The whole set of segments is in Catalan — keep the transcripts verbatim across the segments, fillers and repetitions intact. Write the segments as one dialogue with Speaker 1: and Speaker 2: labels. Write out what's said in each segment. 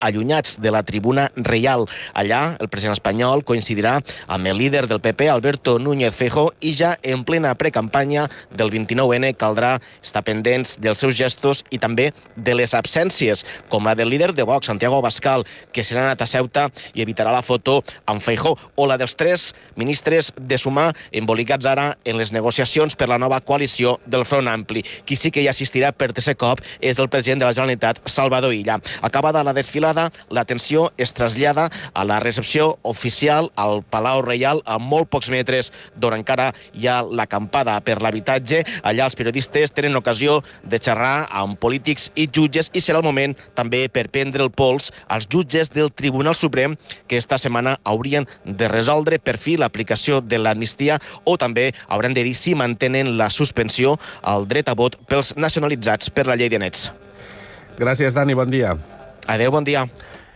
Speaker 1: allunyats de la tribuna reial. Allà, el president espanyol coincidirà amb el líder del P P, Alberto Núñez Feijóo, i ja en plena precampanya del vint-i-nou ene caldrà estar pendents dels seus gestos i també de les absències, com la del líder de Vox, Santiago Abascal, que se n'ha anat a Ceuta i evitarà la foto amb Feijóo, o la dels tres ministres de Sumar embolicats ara en les negociacions per la nova coalició del Front Ampli. Qui sí que hi assistirà per tercer cop és el president de la Generalitat, Salvador Illa. Acabada la desfilada, l'atenció es trasllada a la recepció oficial al Palau Reial, a molt pocs metres d'on encara hi ha l'acampada per l'habitatge. Allà els periodistes tenen ocasió de xerrar amb polítics i jutges i serà el moment també per prendre el pols als jutges del Tribunal Suprem que esta setmana haurien de resoldre per fi l'aplicació de l'amnistia o també hauran de dir si mantenen la suspensió al dret a vot pels nacionalitzats per la llei de nets.
Speaker 2: Gràcies, Dani, bon dia.
Speaker 1: Adéu, bon dia.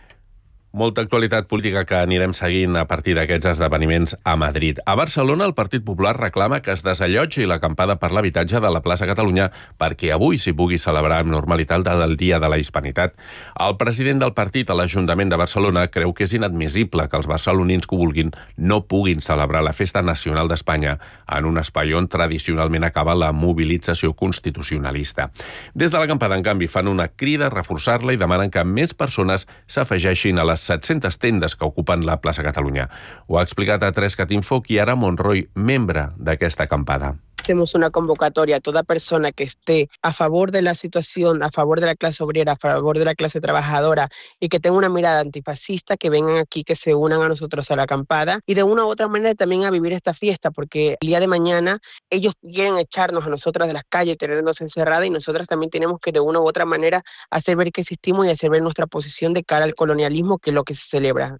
Speaker 2: Molta actualitat política que anirem seguint a partir d'aquests esdeveniments a Madrid. A Barcelona, el Partit Popular reclama que es desallotgi l'acampada per l'habitatge de la plaça Catalunya perquè avui s'hi pugui celebrar amb normalitat el Dia de la Hispanitat. El president del partit a l'Ajuntament de Barcelona creu que és inadmissible que els barcelonins que ho vulguin no puguin celebrar la Festa Nacional d'Espanya en un espai on tradicionalment acaba la mobilització constitucionalista. Des de l'acampada, en canvi, fan una crida a reforçar-la i demanen que més persones s'afegeixin a les set-centes tendes que ocupen la plaça Catalunya. Ho ha explicat a tres cat info Chiara Monroy, membre d'aquesta acampada.
Speaker 3: Hacemos una convocatoria a toda persona que esté a favor de la situación, a favor de la clase obrera, a favor de la clase trabajadora y que tenga una mirada antifascista, que vengan aquí, que se unan a nosotros a la acampada y de una u otra manera también a vivir esta fiesta, porque el día de mañana ellos quieren echarnos a nosotras de las calles, tenernos encerradas y nosotras también tenemos que de una u otra manera hacer ver que existimos y hacer ver nuestra posición de cara al colonialismo, que es lo que se celebra.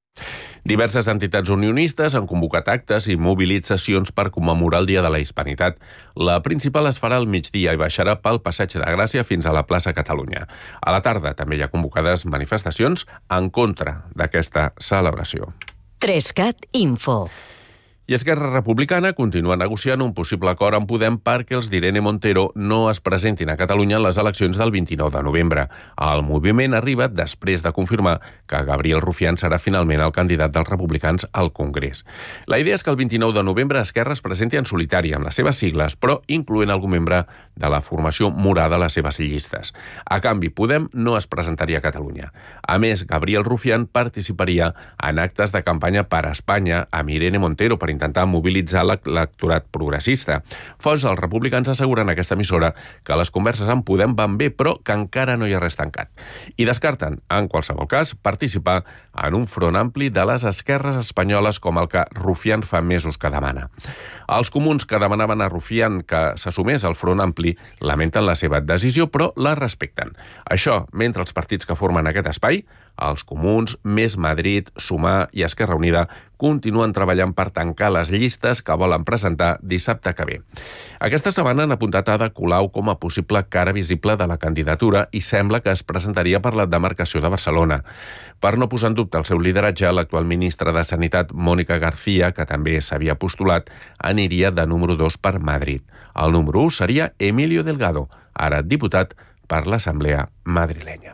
Speaker 2: Diverses entitats unionistes han convocat actes i mobilitzacions per commemorar el Dia de la Hispanitat. La principal es farà al migdia i baixarà pel Passeig de Gràcia fins a la plaça Catalunya. A la tarda també hi ha convocades manifestacions en contra d'aquesta celebració.
Speaker 4: tres cat info.
Speaker 2: I Esquerra Republicana continua negociant un possible acord amb Podem perquè els d'Irene Montero no es presentin a Catalunya en les eleccions del vint-i-nou de novembre. El moviment arriba després de confirmar que Gabriel Rufián serà finalment el candidat dels republicans al Congrés. La idea és que el vint-i-nou de novembre Esquerra es presenti en solitari amb les seves sigles, però incloent algun membre de la formació morada a les seves llistes. A canvi, Podem no es presentaria a Catalunya. A més, Gabriel Rufián participaria en actes de campanya per a Espanya amb Irene Montero per intentar mobilitzar l'electorat progressista. Fonts dels republicans asseguren a aquesta emissora que les converses amb Podem van bé, però que encara no hi ha res tancat. I descarten, en qualsevol cas, participar en un front ampli de les esquerres espanyoles com el que Rufián fa mesos que demana. Els comuns que demanaven a Rufián que s'assumés al front ampli lamenten la seva decisió, però la respecten. Això, mentre els partits que formen aquest espai, els Comuns, Més Madrid, Sumar i Esquerra Unida, continuen treballant per tancar les llistes que volen presentar dissabte que ve. Aquesta setmana han apuntat Ada Colau com a possible cara visible de la candidatura i sembla que es presentaria per la demarcació de Barcelona. Per no posar en dubte el seu lideratge, l'actual ministra de Sanitat, Mónica García, que també s'havia postulat, aniria de número dos per Madrid. El número u seria Emilio Delgado, ara diputat per l'Assemblea madrilenya.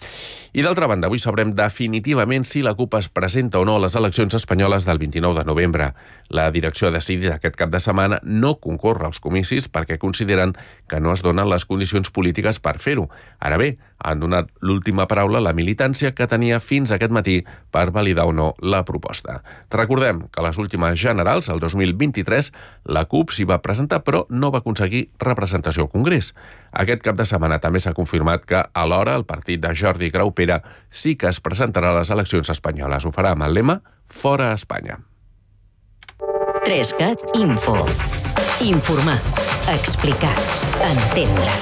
Speaker 2: I d'altra banda, avui sabrem definitivament si la CUP es presenta o no a les eleccions espanyoles del vint-i-nou de novembre. La direcció ha decidit aquest cap de setmana no concórrer als comicis perquè consideren que no es donen les condicions polítiques per fer-ho. Ara bé, han donat l'última paraula a la militància que tenia fins aquest matí per validar o no la proposta. Recordem que a les últimes generals, el dos mil vint-i-tres, la CUP s'hi va presentar però no va aconseguir representació al Congrés. Aquest cap de setmana també s'ha confirmat que alhora el partit de Jordi Graupera sí que es presentarà a les eleccions espanyoles. Ho farà amb el lema Fora Espanya.
Speaker 4: tres cat info. Informar, explicar, entendre.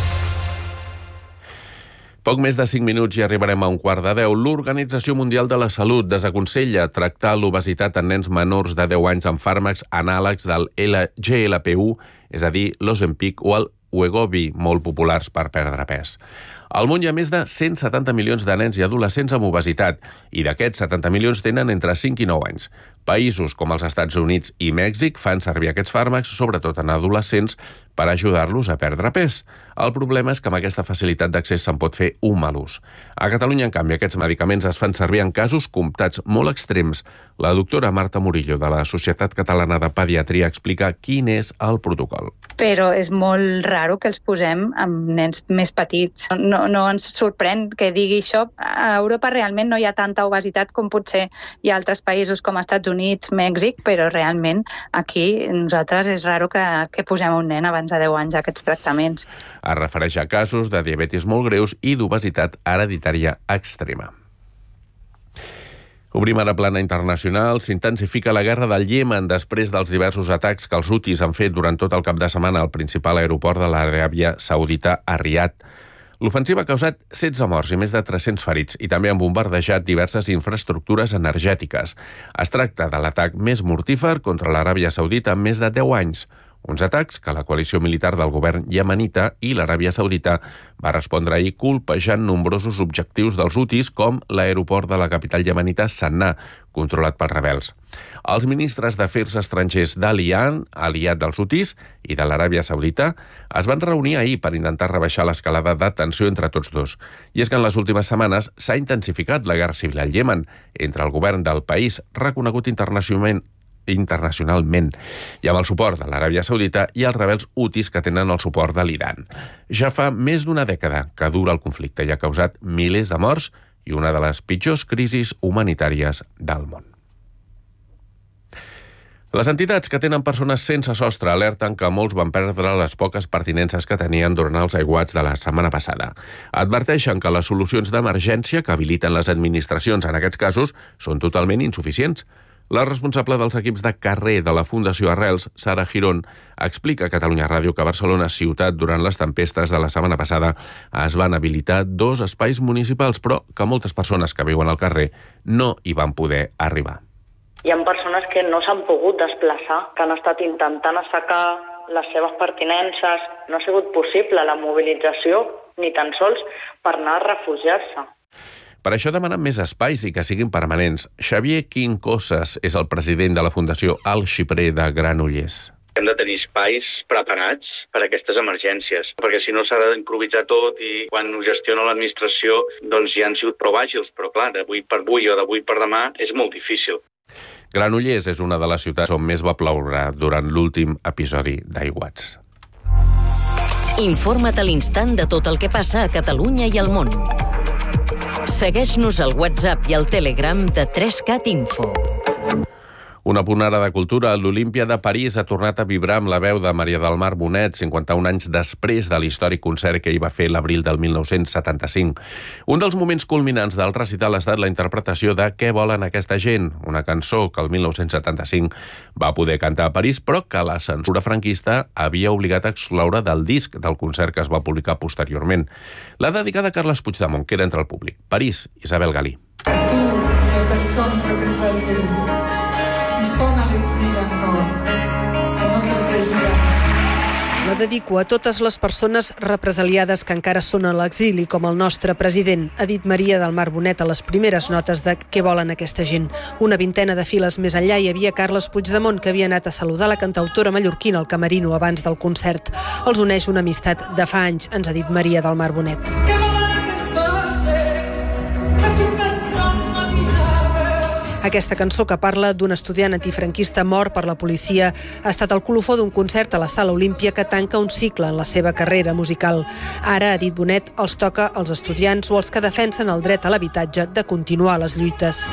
Speaker 2: Poc més de cinc minuts i arribarem a un quart de deu. L'Organització Mundial de la Salut desaconsella tractar l'obesitat en nens menors de deu anys amb fàrmacs anàlegs del G L P u, és a dir, l'Ozempic o el Wegovy, molt populars per perdre pes. Al món hi ha més de cent setanta milions de nens i adolescents amb obesitat i d'aquests setanta milions tenen entre cinc i nou anys. Països com els Estats Units i Mèxic fan servir aquests fàrmacs, sobretot en adolescents, per ajudar-los a perdre pes. El problema és que amb aquesta facilitat d'accés se'n pot fer un mal ús. A Catalunya, en canvi, aquests medicaments es fan servir en casos comptats molt extrems. La doctora Marta Murillo, de la Societat Catalana de Pediatria, explica quin és el protocol.
Speaker 5: Però és molt raro que els posem amb nens més petits. No, no ens sorprèn que digui això. A Europa realment no hi ha tanta obesitat com potser hi ha altres països com Estats Units, Mèxic, però realment aquí nosaltres és raro que, que posem un nen abans de deu anys a aquests tractaments.
Speaker 2: Es refereix a casos de diabetis molt greus i d'obesitat hereditària extrema. Obrim ara plana internacional. S'intensifica la guerra del Iemen després dels diversos atacs que els hutis han fet durant tot el cap de setmana al principal aeroport de l'Aràbia Saudita, a Riad. L'ofensiva ha causat setze morts i més de tres-cents ferits i també han bombardejat diverses infraestructures energètiques. Es tracta de l'atac més mortífer contra l'Aràbia Saudita en més de deu anys. Uns atacs que la coalició militar del govern iemenita i l'Aràbia Saudita va respondre ahir colpejant nombrosos objectius dels hutis, com l'aeroport de la capital iemenita Sanà, controlat pels rebels. Els ministres d'Afers Estrangers de l'Iran, aliat dels hutis, i de l'Aràbia Saudita, es van reunir ahir per intentar rebaixar l'escalada de tensió entre tots dos. I és que en les últimes setmanes s'ha intensificat la guerra civil al Iemen entre el govern del país, reconegut internacionalment internacionalment, i amb el suport de l'Aràbia Saudita i els rebels hutis que tenen el suport de l'Iran. Ja fa més d'una dècada que dura el conflicte i ha causat milers de morts i una de les pitjors crisis humanitàries del món. Les entitats que tenen persones sense sostre alerten que molts van perdre les poques pertinences que tenien durant els aiguats de la setmana passada. Adverteixen que les solucions d'emergència que habiliten les administracions en aquests casos són totalment insuficients. La responsable dels equips de carrer de la Fundació Arrels, Sara Girón, explica a Catalunya Ràdio que a Barcelona ciutat durant les tempestes de la setmana passada es van habilitar dos espais municipals, però que moltes persones que viuen al carrer no hi van poder arribar.
Speaker 6: Hi ha persones que no s'han pogut desplaçar, que han estat intentant assecar les seves pertinences. No ha sigut possible la mobilització, ni tan sols per anar a refugiar-se.
Speaker 2: Per això demanen més espais i que siguin permanents. Xavier Quincoses és el president de la Fundació El Xiprer de Granollers.
Speaker 7: Hem de tenir espais preparats per a aquestes emergències, perquè si no s'ha d'improvisar tot i quan ho gestiona l'administració doncs ja han sigut prou àgils, però clar, d'avui per avui o d'avui per demà és molt difícil.
Speaker 2: Granollers és una de les ciutats on més va ploure durant l'últim episodi d'aiguats.
Speaker 4: Informa't a l'instant de tot el que passa a Catalunya i al món. Segueix-nos al WhatsApp i al Telegram de tres cat Info.
Speaker 2: Una punara de cultura. L'Olímpia de París ha tornat a vibrar amb la veu de Maria del Mar Bonet, cinquanta-un anys després de l'històric concert que hi va fer l'abril del mil nou-cents setanta-cinc. Un dels moments culminants del recital ha estat la interpretació de Què volen aquesta gent?, una cançó que el mil nou-cents setanta-cinc va poder cantar a París, però que la censura franquista havia obligat a excloure del disc del concert que es va publicar posteriorment. L'ha dedicada a Carles Puigdemont, que era entre el públic. París, Isabel Galí.
Speaker 8: Tu, le persone che presenti, mi sona l'exil ancora, che non te presidente.
Speaker 9: La dedico a totes les persones represaliades que encara són a l'exili, com el nostre president, ha dit Maria del Mar Bonet a les primeres notes de Què volen aquesta gent. Una vintena de files més enllà hi havia Carles Puigdemont, que havia anat a saludar la cantautora mallorquina al camerino abans del concert. Els uneix una amistat de fa anys, ens ha dit Maria del Mar Bonet. Aquesta cançó, que parla d'un estudiant antifranquista mort per la policia, ha estat el colofó d'un concert a la Sala Olímpia que tanca un cicle en la seva carrera musical. Ara, ha dit Bonet, els toca als estudiants o als que defensen el dret a l'habitatge de continuar les lluites.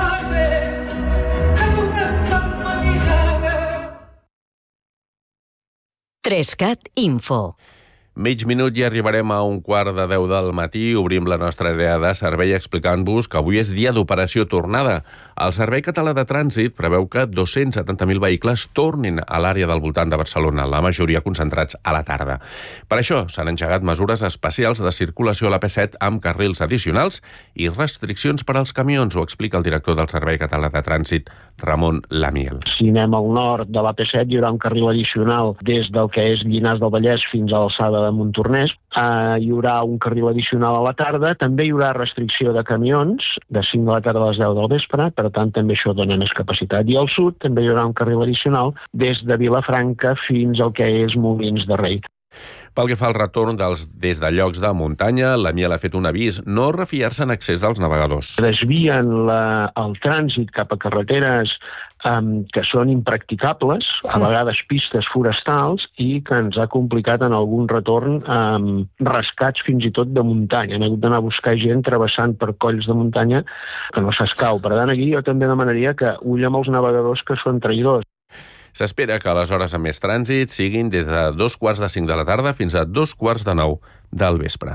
Speaker 4: tres cat Info.
Speaker 2: Mig minut i arribarem a un quart de deu del matí. Obrim la nostra àrea de servei explicant-vos que avui és dia d'operació tornada. El Servei Català de Trànsit preveu que dos-cents setanta mil vehicles tornin a l'àrea del voltant de Barcelona, la majoria concentrats a la tarda. Per això s'han engegat mesures especials de circulació a la P set amb carrils addicionals i restriccions per als camions, ho explica el director del Servei Català de Trànsit, Ramon Lamiel.
Speaker 10: Si anem al nord de la P set hi haurà un carril addicional des del que és Llinars del Vallès fins a l'alçada de Montornès. Uh, hi haurà un carril addicional a la tarda. També hi haurà restricció de camions de cinc de la tarda a les deu del vespre, per tant també això dona més capacitat. I al sud també hi haurà un carril addicional des de Vilafranca fins al que és Molins de Rei.
Speaker 2: Pel que fa al retorn dels, des de llocs de muntanya, la Miel ha fet un avís: no refiar-se en excés dels navegadors.
Speaker 10: Desvien la, el trànsit cap a carreteres um, que són impracticables, a vegades pistes forestals, i que ens ha complicat en algun retorn um, rescats fins i tot de muntanya. Hem hagut d'anar a buscar gent travessant per colls de muntanya que no s'escau. Per tant, aquí jo també demanaria que ull amb els navegadors que són traïdors.
Speaker 2: S'espera que les hores amb més trànsit siguin des de dos quarts de cinc de la tarda fins a dos quarts de nou del vespre.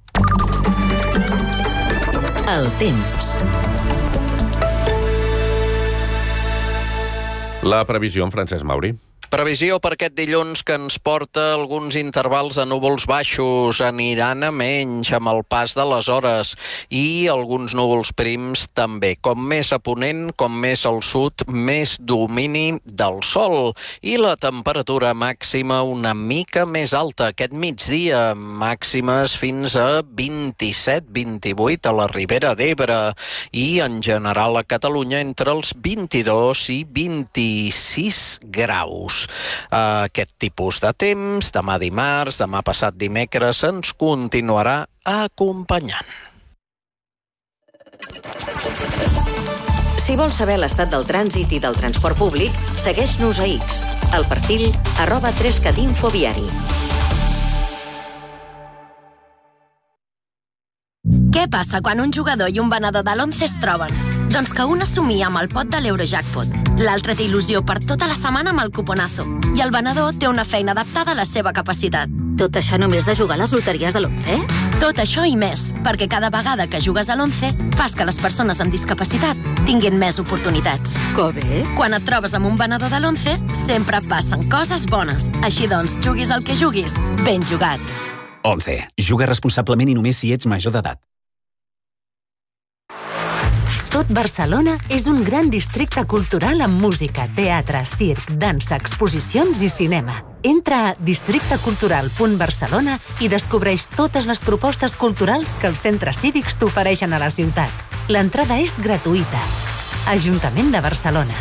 Speaker 4: El temps.
Speaker 2: La previsió en Francesc Mauri.
Speaker 11: Previsió per aquest dilluns que ens porta alguns intervals de núvols baixos, aniran a menys amb el pas de les hores, i alguns núvols prims també. Com més a ponent, com més al sud, més domini del sol. I la temperatura màxima una mica més alta aquest migdia, màximes fins a vint-i-set vint-i-vuit a la Ribera d'Ebre, i en general a Catalunya entre els vint-i-dos i vint-i-sis graus. Aquest tipus de temps, demà dimarts, demà passat dimecres, ens continuarà acompanyant.
Speaker 4: Si vols saber l'estat del trànsit i del transport públic, segueix-nos a X, al perfil arroba tres cat infoviari.
Speaker 12: Què passa quan un jugador i un venedor de l'Once es troben? Doncs que un assumia amb el pot de l'Eurojackpot, l'altre té il·lusió per tota la setmana amb el cuponazo, i el venedor té una feina adaptada a la seva capacitat.
Speaker 4: Tot això només de jugar a les loteries de l'Once?
Speaker 12: Tot això i més, perquè cada vegada que jugues a l'Once fas que les persones amb discapacitat tinguin més oportunitats.
Speaker 4: Que bé!
Speaker 12: Quan et trobes amb un venedor de l'Once, sempre passen coses bones. Així doncs, juguis el que juguis, ben jugat.
Speaker 13: Once. Juga responsablement i només si ets major d'edat.
Speaker 14: Tot Barcelona és un gran districte cultural amb música, teatre, circ, dansa, exposicions i cinema. Entra a districte cultural punt barcelona i descobreix totes les propostes culturals que els centres cívics t'ofereixen a la ciutat. L'entrada és gratuïta. Ajuntament de Barcelona.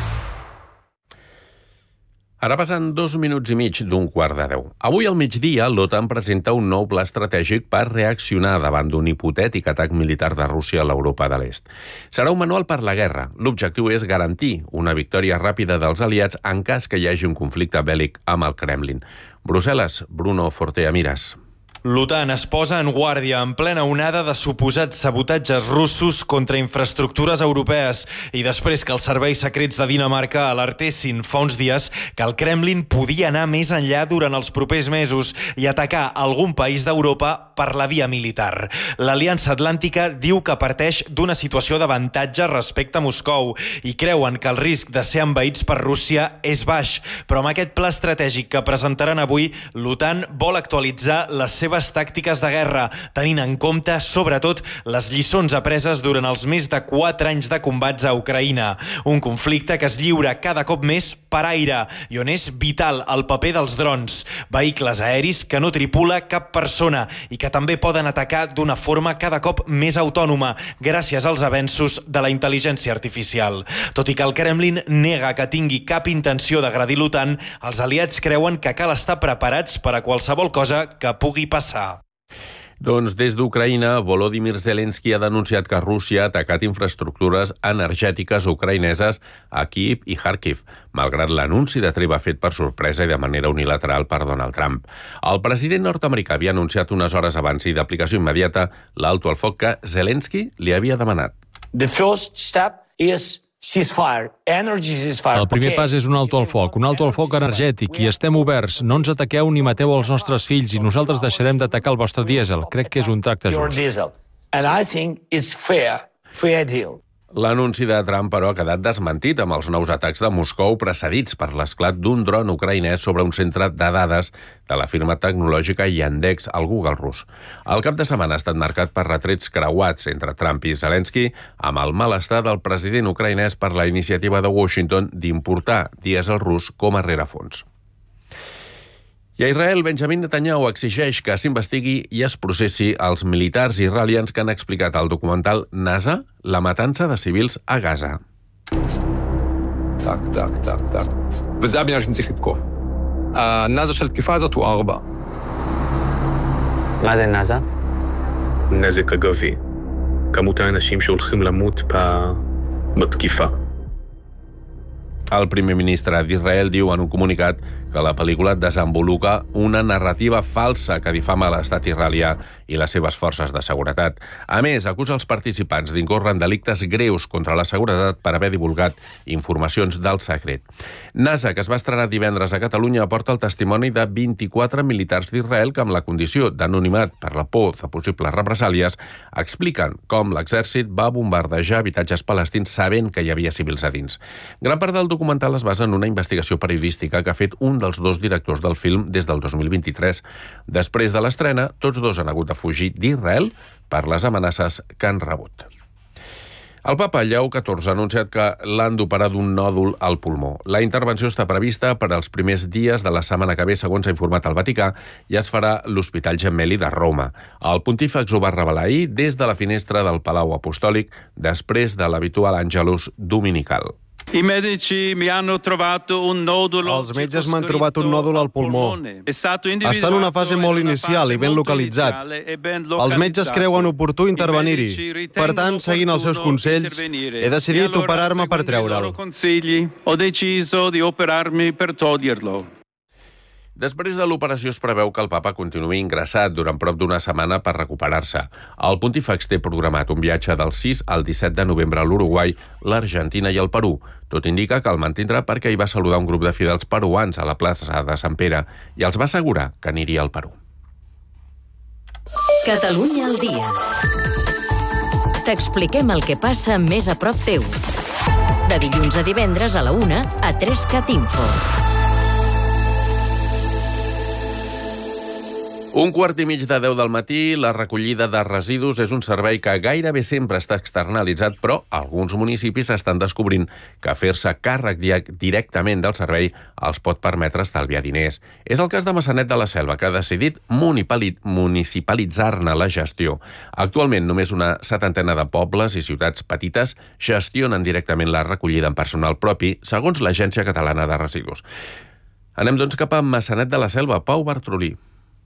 Speaker 2: Ara passen dos minuts i mig d'un quart de deu. Avui al migdia, l'OTAN presenta un nou pla estratègic per reaccionar davant d'un hipotètic atac militar de Rússia a l'Europa de l'Est. Serà un manual per la guerra. L'objectiu és garantir una victòria ràpida dels aliats en cas que hi hagi un conflicte bèl·lic amb el Kremlin. Brussel·les, Bruno Fortea Miras.
Speaker 15: L'OTAN es posa en guàrdia en plena onada de suposats sabotatges russos contra infraestructures europees i després que els serveis secrets de Dinamarca alertessin fa uns dies que el Kremlin podia anar més enllà durant els propers mesos i atacar algun país d'Europa per la via militar. L'Aliança Atlàntica diu que parteix d'una situació d'avantatge respecte a Moscou i creuen que el risc de ser envaïts per Rússia és baix, però amb aquest pla estratègic que presentaran avui, l'OTAN vol actualitzar les seves tàctiques de guerra, tenint en compte, sobretot, les lliçons apreses durant els més de quatre anys de combats a Ucraïna. Un conflicte que es lliura cada cop més per aire i on és vital el paper dels drons, vehicles aeris que no tripula cap persona i que també poden atacar d'una forma cada cop més autònoma gràcies als avenços de la intel·ligència artificial. Tot i que el Kremlin nega que tingui cap intenció d'agredir l'OTAN, els aliats creuen que cal estar preparats per a qualsevol cosa que pugui passar.
Speaker 2: Doncs des d'Ucraïna, Volodymyr Zelensky ha denunciat que Rússia ha atacat infraestructures energètiques ucraïneses a Kíiv i Kharkiv, malgrat l'anunci de treva fet per sorpresa i de manera unilateral per Donald Trump. El president nord-americà havia anunciat unes hores abans i d'aplicació immediata l'alto al foc que Zelensky li havia demanat.
Speaker 16: The first step is ceasefire, energy ceasefire.
Speaker 17: El primer pas és un alto al foc, un alto al foc energètic, i estem oberts. No ens ataqueu ni mateu els nostres fills i nosaltres deixarem d'atacar el vostre dièsel. Crec que és un tracte just.
Speaker 16: And I think it's fair, fair deal.
Speaker 2: L'anunci de Trump, però, ha quedat desmentit amb els nous atacs de Moscou precedits per l'esclat d'un dron ucraïnès sobre un centre de dades de la firma tecnològica Yandex al Google rus. El cap de setmana ha estat marcat per retrets creuats entre Trump i Zelensky amb el malestar del president ucraïnès per la iniciativa de Washington d'importar dièsel rus com a rerefons. I a Israel, Benjamin Netanyahu exigeix que s'investigui i es processi els militars israelians que han explicat al documental NASA la matança de civils a Gaza.
Speaker 18: Так, так, так, так. וזה הבניין שצריך לתקוף. הנאזה של תקיפה הזאת הוא ארבע.
Speaker 19: מה זה נאזה?
Speaker 18: נזק אגבי. כמות האנשים שהולכים למות בתקיפה.
Speaker 2: El primer ministre d'Israel diu en un comunicat que la pel·lícula desenvolupa una narrativa falsa que difama l'estat israelià i les seves forces de seguretat. A més, acusa els participants d'incórrer en delictes greus contra la seguretat per haver divulgat informacions del secret. NASA, que es va estrenar divendres a Catalunya, aporta el testimoni de vint-i-quatre militars d'Israel que, amb la condició d'anonimat per la por de possibles represàlies, expliquen com l'exèrcit va bombardejar habitatges palestins sabent que hi havia civils a dins. Gran part del documental es basa en una investigació periodística que ha fet un dels dos directors del film des del dos mil vint-i-tres. Després de l'estrena, tots dos han hagut de fugir d'Israel per les amenaces que han rebut. El papa Lleó catorze ha anunciat que l'han d'operar d'un nòdul al pulmó. La intervenció està prevista per als primers dies de la setmana que ve, segons ha informat el Vaticà, i es farà a l'Hospital Gemelli de Roma. El pontífex ho va revelar ahir des de la finestra del Palau Apostòlic, després de l'habitual àngelus dominical.
Speaker 20: I medici mi hanno trovato un nodulo.
Speaker 21: Els metges m'han trobat un nòdul al pulmó. Està en una fase molt inicial i ben localitzat. Els metges creuen oportú intervenir-hi. Per tant, seguint els seus consells, he decidit operar-me per treure'l.
Speaker 20: Ho deciso di operarmi per toglierlo.
Speaker 2: Després de l'operació es preveu que el papa continuï ingressat durant prop d'una setmana per recuperar-se. El pontífex té programat un viatge del sis al disset de novembre a l'Uruguai, l'Argentina i el Perú. Tot indica que el mantindrà perquè hi va saludar un grup de fidels peruans a la plaça de Sant Pere i els va assegurar que aniria al Perú.
Speaker 4: Catalunya al dia. T'expliquem el que passa més a prop teu. De dilluns a divendres a la una a tres cat info.
Speaker 2: Un quart i mig de deu del matí, la recollida de residus és un servei que gairebé sempre està externalitzat, però alguns municipis estan descobrint que fer-se càrrec directament del servei els pot permetre estalviar diners. És el cas de Maçanet de la Selva, que ha decidit municipalitzar-ne la gestió. Actualment, només una setantena de pobles i ciutats petites gestionen directament la recollida en personal propi, segons l'Agència Catalana de Residus. Anem, doncs, cap a Maçanet de la Selva. Pau Bartrolí.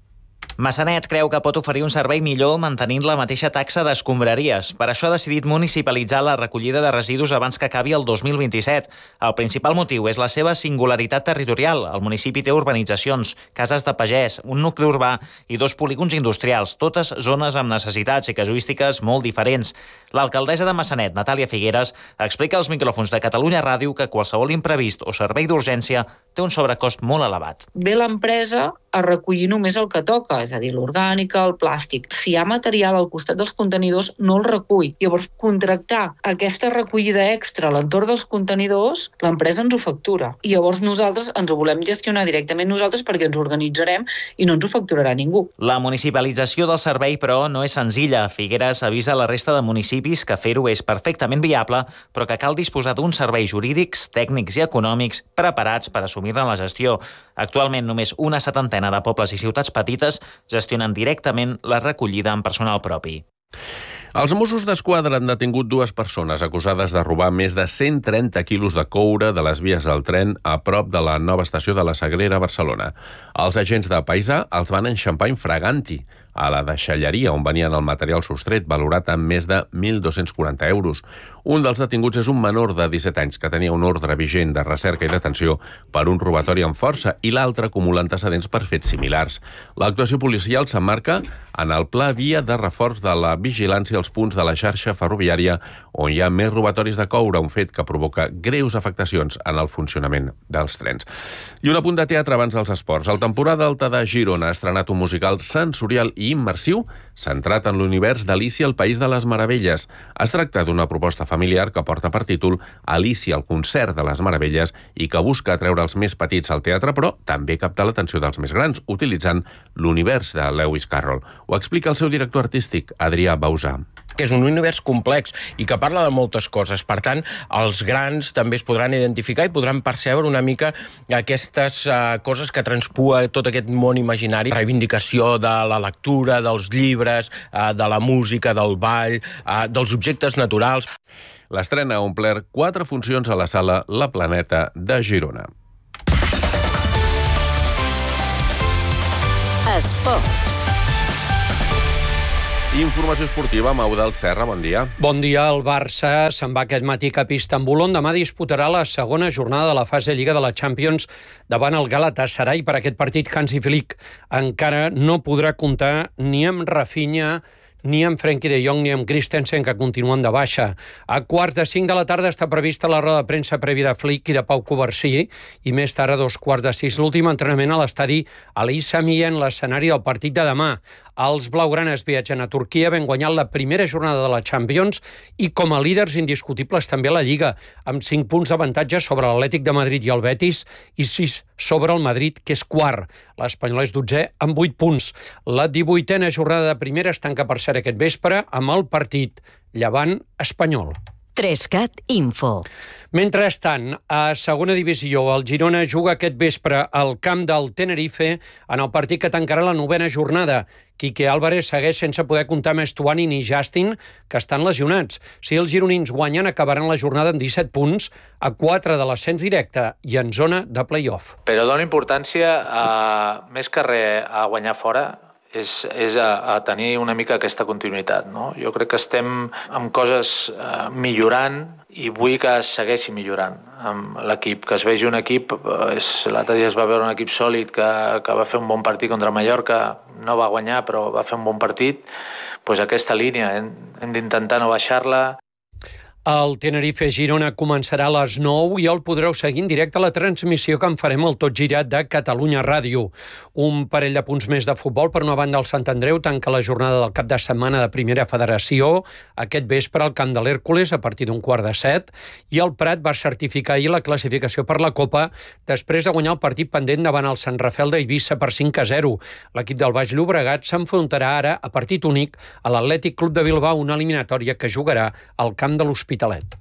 Speaker 22: Maçanet creu que pot oferir un servei millor mantenint la mateixa taxa d'escombraries. Per això ha decidit municipalitzar la recollida de residus abans que acabi el dos mil vint-i-set. El principal motiu és la seva singularitat territorial. El municipi té urbanitzacions, cases de pagès, un nucli urbà i dos polígons industrials, totes zones amb necessitats i casuístiques molt diferents. L'alcaldessa de Maçanet, Natàlia Figueres, explica als micròfons de Catalunya Ràdio que qualsevol imprevist o servei d'urgència té un sobrecost molt elevat.
Speaker 23: Ve l'empresa a recollir només el que toca, és a dir, l'orgànica, el plàstic. Si hi ha material al costat dels contenidors, no el recull. Llavors, contractar aquesta recollida extra a l'entorn dels contenidors, l'empresa ens ho factura. I llavors nosaltres ens ho volem gestionar directament nosaltres perquè ens organitzarem i no ens ho facturarà ningú.
Speaker 22: La municipalització del servei, però, no és senzilla. Figueres avisa la resta de municipis que fer-ho és perfectament viable, però que cal disposar d'uns serveis jurídics, tècnics i econòmics preparats per assumir-ne la gestió. Actualment, només una setantena de pobles i ciutats petites gestionen directament la recollida en personal propi.
Speaker 2: Els Mossos d'Esquadra han detingut dues persones acusades de robar més de cent trenta quilos de coure de les vies del tren a prop de la nova estació de la Sagrera a Barcelona. Els agents de Paisà els van enxampar infraganti a la deixalleria on venien el material sostret, valorat en més de mil dos-cents quaranta euros. Un dels detinguts és un menor de disset anys que tenia un ordre vigent de recerca i detenció per un robatori amb força i l'altre acumula antecedents per fets similars. L'actuació policial s'emmarca en el pla via de reforç de la vigilància als punts de la xarxa ferroviària on hi ha més robatoris de coure, un fet que provoca greus afectacions en el funcionament dels trens. I un apunt de teatre abans dels esports. El Temporada Alta de Girona ha estrenat un musical sensorial i immersiu centrat en l'univers d'Alícia al País de les Meravelles. Es tracta d'una proposta familiar que porta per títol Alícia al concert de les Meravelles i que busca atreure els més petits al teatre, però també captar l'atenció dels més grans, utilitzant l'univers de Lewis Carroll. Ho explica el seu director artístic, Adrià Bausà.
Speaker 1: que és un univers complex i que parla de moltes coses. Per tant, els grans també es podran identificar i podran percebre una mica aquestes uh, coses que transpua tot aquest món imaginari. Reivindicació de la lectura, dels llibres, uh, de la música, del ball, uh, dels objectes naturals.
Speaker 2: L'estrena ha omplert quatre funcions a la sala La Planeta de Girona.
Speaker 4: Esports.
Speaker 2: Informació esportiva amb Eudald Serra, bon dia.
Speaker 3: Bon dia, el Barça se'n va aquest matí cap a Istanbul, on demà disputarà la segona jornada de la fase Lliga de la Champions davant el Galatasaray. Per aquest partit, Hansi Flick encara no podrà comptar ni amb Rafinha, ni amb Frenkie de Jong ni amb Christensen, que continuen de baixa. A quarts de cinc de la tarda està prevista la roda de premsa prèvia de Flick i de Pau Covarsí, i més tard a dos quarts de sis l'últim entrenament a l'estadi Ali Sami en l'escenari del partit de demà. Els blaugranes viatgen a Turquia, ben guanyant la primera jornada de la Champions i com a líders indiscutibles també a la Lliga, amb cinc punts d'avantatge sobre l'Atlètic de Madrid i el Betis i sis sobre el Madrid, que és quart. L'Espanyol és dotzè amb vuit punts. La divuitena jornada de primera es tanca per ser aquest vespre amb el partit Llevant-Espanyol.
Speaker 4: Trescat Info.
Speaker 3: Mentrestant, a segona divisió, el Girona juga aquest vespre al camp del Tenerife en el partit que tancarà la novena jornada. Quique Álvarez segueix sense poder comptar amb Estuani ni Justin, que estan lesionats. Si els gironins guanyen, acabaran la jornada amb disset punts, a quatre de l'ascens directe i en zona de play-off.
Speaker 19: Però dona importància, a, més que res, a guanyar fora, és, és a, a tenir una mica aquesta continuïtat, no? Jo crec que estem amb coses eh, millorant i vull que es segueixi millorant amb l'equip, que es vegi un equip, és, l'altre dia es va veure un equip sòlid que, que va fer un bon partit contra Mallorca, no va guanyar però va fer un bon partit, doncs aquesta línia hem, hem d'intentar no baixar-la.
Speaker 3: El Tenerife-Girona començarà a les nou i el podreu seguir en directe a la transmissió que en farem al Tot Girat de Catalunya Ràdio. Un parell de punts més de futbol. Per una banda, el Sant Andreu tanca la jornada del cap de setmana de Primera Federació aquest vespre al camp de l'Hèrcules a partir d'un quart de set, i el Prat va certificar ahir la classificació per la Copa després de guanyar el partit pendent davant el Sant Rafel d'Eivissa per cinc a zero. L'equip del Baix Llobregat s'enfrontarà ara a partit únic a l'Atlètic Club de Bilbao, una eliminatòria que jugarà al camp de l'Hospitalet.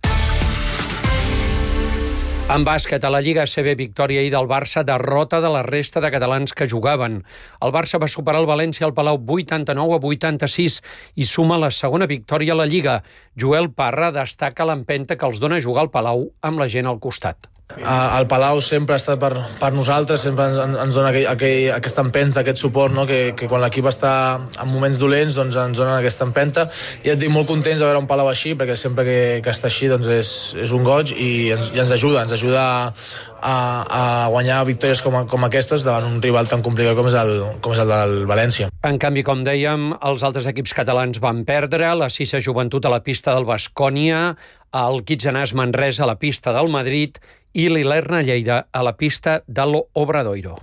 Speaker 3: En bàsquet, a la Lliga A C B, victòria ahir del Barça, derrota de la resta de catalans que jugaven. El Barça va superar el València al Palau vuitanta-nou a vuitanta-sis i suma la segona victòria a la Lliga. Joel Parra destaca l'empenta que els dona jugar al Palau amb la gent al costat.
Speaker 24: El Palau sempre ha estat per, per nosaltres, sempre ens, ens dona aquell, aquell, aquesta empenta, aquest suport, no? que, que quan l'equip està en moments dolents doncs ens donen aquesta empenta, i et dic molt contents de veure un Palau així, perquè sempre que, que està així doncs és, és un goig i ens, i ens ajuda, ens ajuda a, a guanyar victòries com, com aquestes davant un rival tan complicat com és el, com és el del València.
Speaker 3: En canvi, com dèiem, els altres equips catalans van perdre, la Cisa Joventut a la pista del Baskonia, el Quitzenàs Manresa a la pista del Madrid i l'Ilerna Lleida a la pista de l'Obradoiro.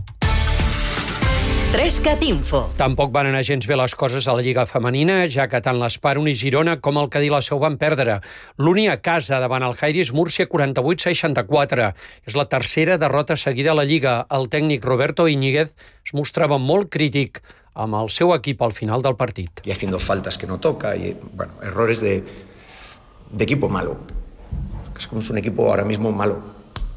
Speaker 4: Trescat Info.
Speaker 3: Tampoc van anar gens bé les coses a la Lliga Femenina, ja que tant l'Esparon i Girona com el Cadí la Seu van perdre. L'Uni a casa davant el Jairis Múrcia quaranta-vuit a seixanta-quatre. És la tercera derrota seguida a la Lliga. El tècnic Roberto Iñiguez es mostrava molt crític amb el seu equip al final del partit.
Speaker 25: Y haciendo faltas que no toca, y bueno, errores de, de equipo malo. Es como es un equipo ahora mismo malo.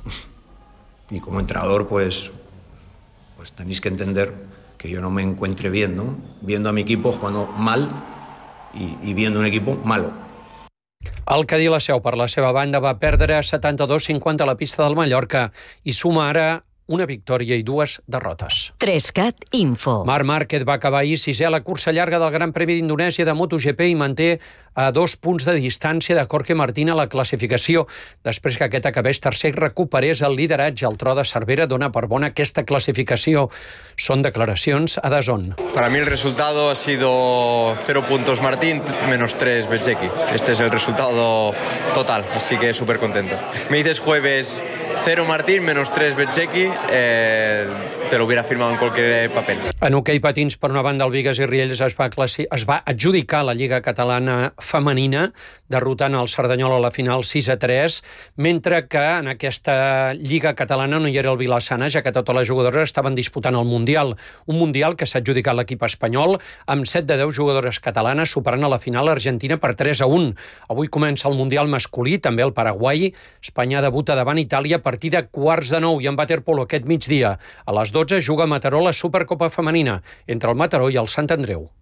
Speaker 25: Y como entrenador, pues, pues tenéis que entender que yo no me encuentre bien, ¿no? Viendo a mi equipo jugando mal y, y viendo un equipo malo.
Speaker 3: El Cadí la Seu, per la seva banda, va perdre setanta-dos a cinquanta a la pista del Mallorca i suma ara una victòria i dues derrotes.
Speaker 4: Trescat Info.
Speaker 3: Marc Márquez va acabar ahir sisè a la cursa llarga del Gran Premi d'Indonèsia de MotoGP i manté a dos punts de distància de Jorge Martín a la classificació. Després que aquest acabés tercer i recuperés el lideratge, el tro de Cervera dona per bona aquesta classificació. Són declaracions a D A Z N.
Speaker 26: Para mí el resultado ha sido cero puntos Martín, menos tres Bezzecchi. Este es el resultado total, así que súper contento. Me dices jueves cero Martín, menos tres Bezzecchi, eh, te lo hubiera firmado en cualquier papel.
Speaker 3: En hoquei patins, per una banda, el Bigues i Riells es va, classi... es va adjudicar la Lliga Catalana Femenina, derrotant el Cerdanyola a la final sis a tres, mentre que en aquesta Lliga Catalana no hi era el Vilassana, ja que totes les jugadores estaven disputant el Mundial. Un Mundial que s'ha adjudicat l'equip espanyol, amb set de deu jugadores catalanes, superant a la final Argentina per tres a un. Avui comença el Mundial masculí, també el Paraguai. Espanya debuta davant Itàlia a partir de quarts de nou i en waterpolo aquest migdia. A les dotze juga a Mataró la Supercopa Femenina, entre el Mataró i el Sant Andreu.